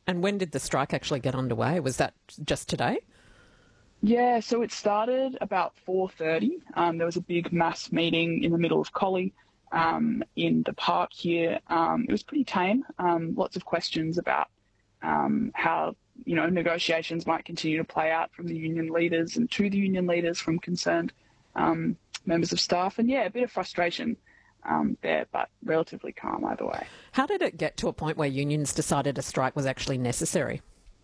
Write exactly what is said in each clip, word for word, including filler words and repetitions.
And when did the strike actually get underway? Was that just today? Yeah, so it started about four thirty. Um, there was a big mass meeting in the middle of Collie um, in the park here. Um, it was pretty tame. Um, lots of questions about um, how, you know, negotiations might continue to play out from the union leaders and to the union leaders from concerned um, members of staff. And, yeah, a bit of frustration um, there, but relatively calm either way. How did it get to a point where unions decided a strike was actually necessary?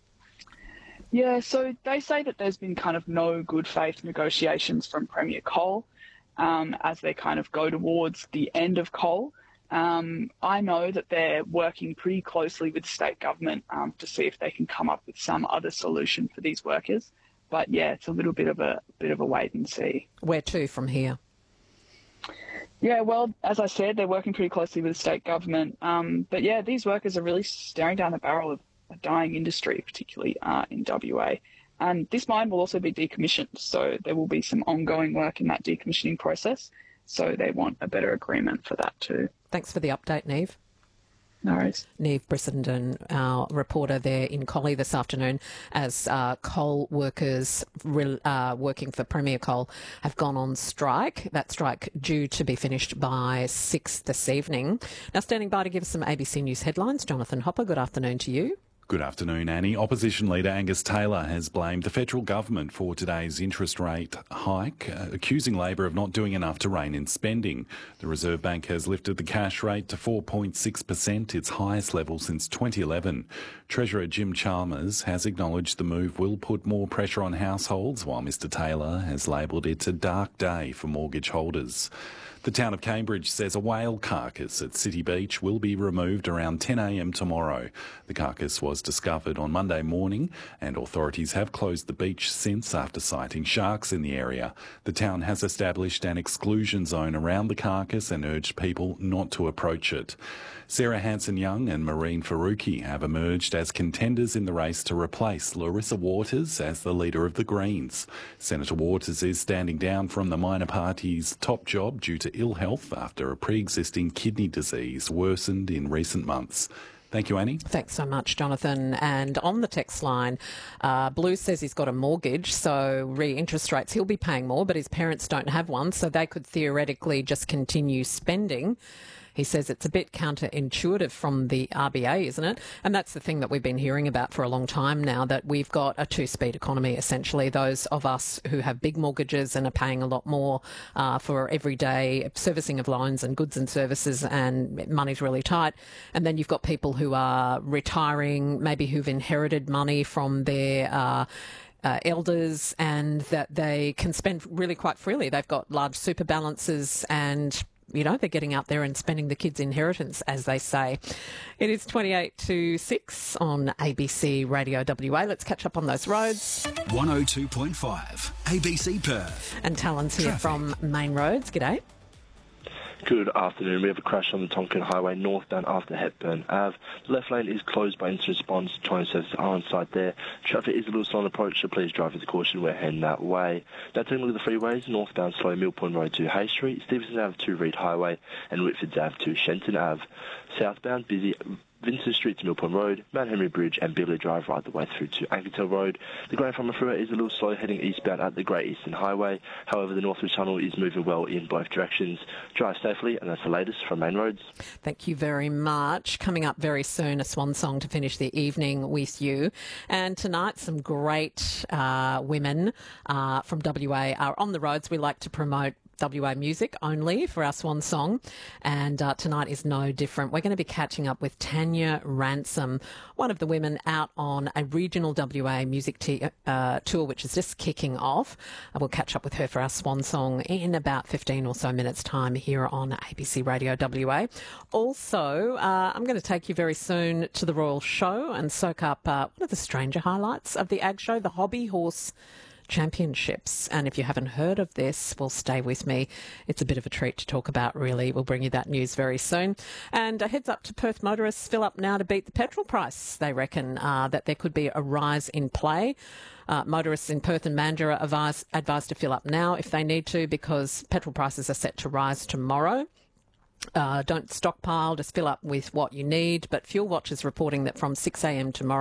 Yeah, so they say that there's been kind of no good faith negotiations from Premier Cole um, as they kind of go towards the end of Cole. Um, I know that they're working pretty closely with state government um, to see if they can come up with some other solution for these workers. But yeah, it's a little bit of a bit of a wait and see. Where to from here? Yeah, well, as I said, they're working pretty closely with the state government. Um, but yeah, these workers are really staring down the barrel of a dying industry, particularly uh, in W A. And this mine will also be decommissioned, so there will be some ongoing work in that decommissioning process. So they want a better agreement for that too. Thanks for the update, Neve. No worries. Neve Brissenden, our reporter there in Collie this afternoon, as uh, coal workers uh, working for Premier Coal have gone on strike. That strike due to be finished by six this evening. Now, standing by to give us some A B C News headlines, Jonathan Hopper, good afternoon to you. Good afternoon, Annie. Opposition leader Angus Taylor has blamed the federal government for today's interest rate hike, uh, accusing Labor of not doing enough to rein in spending. The Reserve Bank has lifted the cash rate to four point six percent, its highest level since twenty eleven. Treasurer Jim Chalmers has acknowledged the move will put more pressure on households, while Mr Taylor has labelled it a dark day for mortgage holders. The town of Cambridge says a whale carcass at City Beach will be removed around ten a m tomorrow. The carcass was discovered on Monday morning, and authorities have closed the beach since after sighting sharks in the area. The town has established an exclusion zone around the carcass and urged people not to approach it. Sarah Hanson-Young and Maureen Faruqi have emerged as contenders in the race to replace Larissa Waters as the leader of the Greens. Senator Waters is standing down from the minor party's top job due to ill health after a pre-existing kidney disease worsened in recent months. Thank you, Annie. Thanks so much, Jonathan. And on the text line, uh, Blue says he's got a mortgage, so re-interest rates, he'll be paying more, but his parents don't have one, so they could theoretically just continue spending. He says it's a bit counterintuitive from the R B A, isn't it? And that's the thing that we've been hearing about for a long time now, that we've got a two-speed economy, essentially. Those of us who have big mortgages and are paying a lot more uh, for everyday servicing of loans and goods and services, and money's really tight. And then you've got people who are retiring, maybe who've inherited money from their uh, Uh, elders, and that they can spend really quite freely. They've got large super balances, and you know, they're getting out there and spending the kids' inheritance, as they say. It is twenty-eight to six on A B C Radio W A. Let's catch up on those roads. one oh two point five A B C Perth. And Talon's here Traffic from Main Roads. G'day. Good afternoon. We have a crash on the Tonkin Highway northbound after Hepburn Ave. The left lane is closed by instant response. Towing services are on site there. Traffic is a little slow on approach, so please drive with caution. We're heading that way. Now taking a look at the freeways, northbound slow Mill Point Road to Hay Street, Stevenson Avenue to Reed Highway, and Whitford's Avenue to Shenton Ave. Southbound busy Vincent Street to Mill Point Road, Mount Henry Bridge and Beverley Drive right the way through to Ankertel Road. The Grand Farmer Freeway is a little slow heading eastbound at the Great Eastern Highway. However, the Northwest Tunnel is moving well in both directions. Drive safely, and that's the latest from Main Roads. Thank you very much. Coming up very soon, a swan song to finish the evening with you. And tonight, some great uh, women uh, from W A are on the roads. We like to promote W A music only for our swan song, and uh, tonight is no different. We're going to be catching up with Tanya Ransom, one of the women out on a regional W A music t- uh, tour, which is just kicking off. Uh, we'll catch up with her for our swan song in about fifteen or so minutes' time here on A B C Radio W A. Also, uh, I'm going to take you very soon to the Royal Show and soak up uh, one of the stranger highlights of the Ag Show, the Hobby Horse Championships. And if you haven't heard of this, well, stay with me. It's a bit of a treat to talk about, really. We'll bring you that news very soon. And a heads up to Perth motorists, fill up now to beat the petrol price. They reckon uh, that there could be a rise in play. Uh, motorists in Perth and Mandurah are advised, advised to fill up now if they need to, because petrol prices are set to rise tomorrow. Uh, don't stockpile, just fill up with what you need. But Fuel Watch is reporting that from six a m tomorrow,